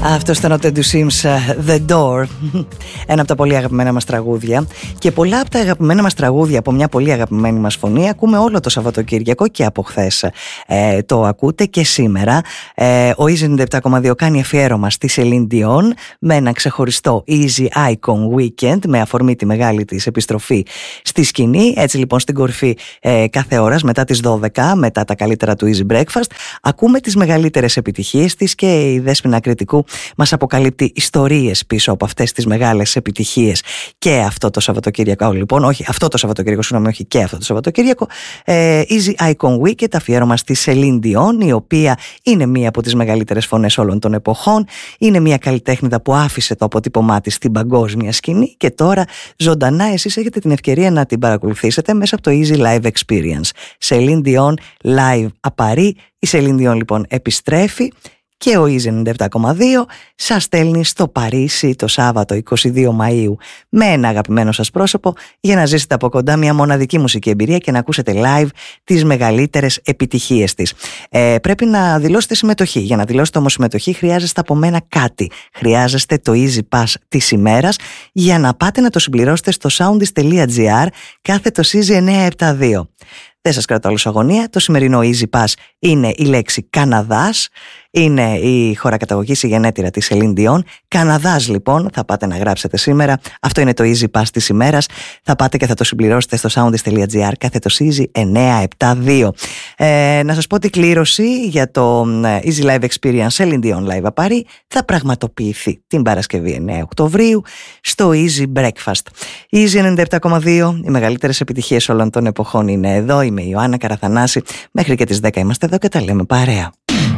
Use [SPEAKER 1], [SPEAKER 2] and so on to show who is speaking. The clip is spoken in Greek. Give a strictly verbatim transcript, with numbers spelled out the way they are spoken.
[SPEAKER 1] Αυτό ήταν ο Teddy Swims, The Door. Ένα από τα πολύ αγαπημένα μας τραγούδια. Και πολλά από τα αγαπημένα μας τραγούδια από μια πολύ αγαπημένη μας φωνή ακούμε όλο το Σαββατοκύριακο και από χθες ε, το ακούτε και σήμερα. ε, Ο Easy ενενήντα επτά κόμμα δύο κάνει αφιέρωμα στη Celine Dion με ένα ξεχωριστό Easy Icon Weekend με αφορμή τη μεγάλη της επιστροφή στη σκηνή. Έτσι λοιπόν στην κορυφή ε, κάθε ώρας μετά τις δώδεκα, μετά τα καλύτερα του Easy Breakfast, ακούμε τις μεγαλύτερες επιτυχίες της και η Δέσποινα Κρητικού μας αποκαλύπτει ιστορίες πίσω από αυτές τις μεγάλες επιτυχίες. Και αυτό το Σαββατοκύριακο, λοιπόν, όχι αυτό το Σαββατοκύριακο, συγγνώμη, όχι και αυτό το Σαββατοκύριακο, ε, Easy Icon Weekend, αφιέρωμα στη Celine Dion, η οποία είναι μία από τις μεγαλύτερες φωνές όλων των εποχών. Είναι μία καλλιτέχνηδα που άφησε το αποτύπωμά της στην παγκόσμια σκηνή και τώρα ζωντανά εσείς έχετε την ευκαιρία να την παρακολουθήσετε μέσα από το Easy Live Experience. Celine Dion Live à Paris. Η Celine Dion λοιπόν επιστρέφει και ο Easy ενενήντα επτά κόμμα δύο σας στέλνει στο Παρίσι το Σάββατο εικοστή δεύτερη Μαΐου με ένα αγαπημένο σας πρόσωπο για να ζήσετε από κοντά μια μοναδική μουσική εμπειρία και να ακούσετε live τις μεγαλύτερες επιτυχίες της. Ε, πρέπει να δηλώσετε συμμετοχή. Για να δηλώσετε όμως συμμετοχή χρειάζεστε από μένα κάτι. Χρειάζεστε το Easy Pass της ημέρας για να πάτε να το συμπληρώσετε στο soundis.gr κάθετος Easy εννιακόσια εβδομήντα δύο. Δεν σας κρατώ άλλο αγωνία. Το σημερινό Easy Pass είναι η λέξη Καναδάς. Είναι η χώρα καταγωγής, η γενέτειρα της Celine Dion. Καναδάς λοιπόν, θα πάτε να γράψετε σήμερα. Αυτό είναι το Easy Pass της ημέρας. Θα πάτε και θα το συμπληρώσετε στο soundis.gr κάθετος Easy εννιακόσια εβδομήντα δύο. Ε, να σας πω ότι κλήρωση για το Easy Live Experience Celine Dion Live à Paris θα πραγματοποιηθεί την Παρασκευή εννέα Οκτωβρίου στο Easy Breakfast. Easy ενενήντα επτά κόμμα δύο, οι μεγαλύτερες επιτυχίες όλων των εποχών είναι εδώ. Είμαι η Ιωάννα Καραθανάση. Μέχρι και τις δέκα είμαστε εδώ και τα λέμε παρέα.